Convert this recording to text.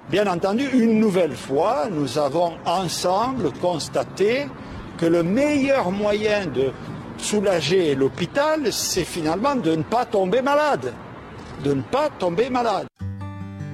Bien entendu, une nouvelle fois, nous avons ensemble constaté que le meilleur moyen de soulager l'hôpital, c'est finalement de ne pas tomber malade. De ne pas tomber malade.